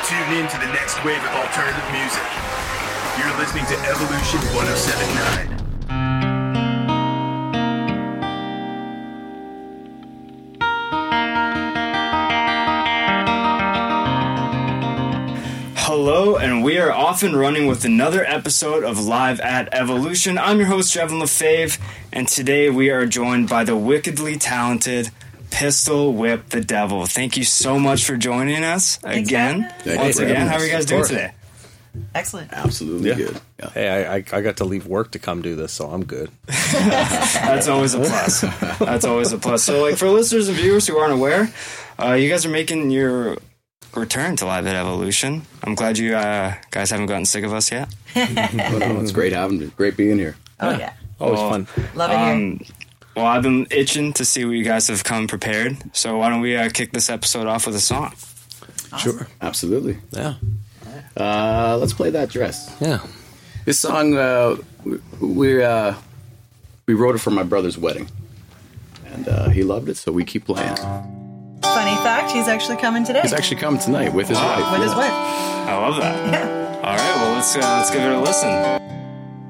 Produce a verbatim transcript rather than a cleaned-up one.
Tune in to the next wave of alternative music. You're listening to Evolution ten seventy-nine. Hello, and we are off and running with another episode of Live at Evolution. I'm your host, Jevin LaFave, and today we are joined by the wickedly talented Pistol Whip the Devil. Thank you so much for joining us again. Once again, how are you guys doing today? Excellent. Absolutely yeah. good. Yeah. Hey, I, I I got to leave work to come do this, so I'm good. That's always a plus. That's always a plus. So, like, for listeners and viewers who aren't aware, uh, you guys are making your return to Live at Evolution. I'm glad you uh, guys haven't gotten sick of us yet. Oh, no, it's great having, great being here. Oh, yeah. yeah. Always well, fun. Love it um, here. Well, I've been itching to see what you guys have come prepared. So why don't we uh, kick this episode off with a song? Awesome. Sure. Absolutely. Yeah. Uh, let's play That Dress. Yeah. This song, uh, we uh, we wrote it for my brother's wedding, and uh, he loved it, so we keep playing. Funny fact, he's actually coming today. He's actually coming tonight with his wife. With his wife. I love that. Yeah. All right, well, let's uh, let's give it a listen.